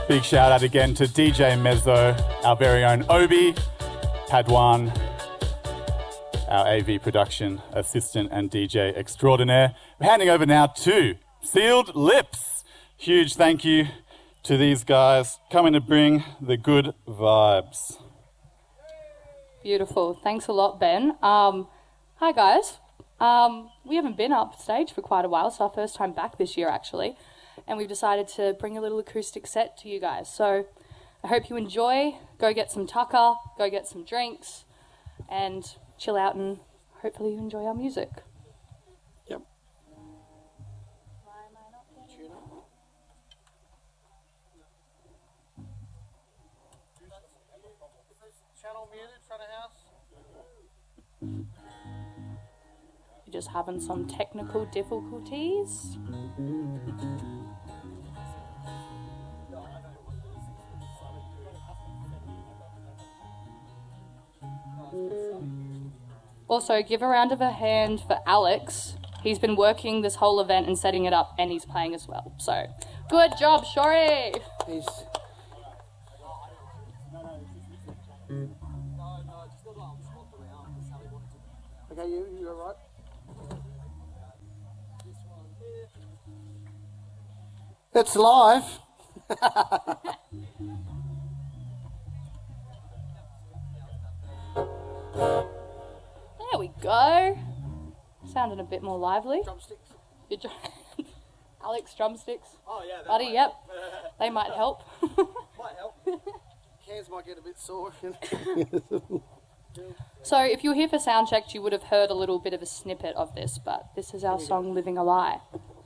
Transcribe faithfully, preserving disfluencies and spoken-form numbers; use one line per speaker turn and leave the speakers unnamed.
Big shout out again to D J Mezzo, our very own Obi, Padwan, our A V production assistant and D J extraordinaire. We're handing over now to Sealed Lips. Huge thank you to these guys coming to bring the good vibes.
Beautiful. Thanks a lot, Ben. Um, hi, guys. Um, we haven't been up stage for quite a while. It's our first time back this year, actually. And we've decided to bring a little acoustic set to you guys. So I hope you enjoy. Go get some tucker, go get some drinks, and chill out, and hopefully you enjoy our music.
Yep.
Channel muted, front of house.
You're just having some technical difficulties. Also, give a round of a hand for Alex. He's been working this whole event and setting it up, and he's playing as well. So, good job, Shori!
He's... Okay, you, you all right? It's live.
There we go. Sounding a bit more lively.
Drumsticks.
Your drum Alex, drumsticks.
Oh yeah,
Buddy,
might
yep.
help.
They might help.
Might help.
Hands might get a bit sore.
So if you were here for sound check, you would have heard a little bit of a snippet of this, but this is our song, Living a Lie.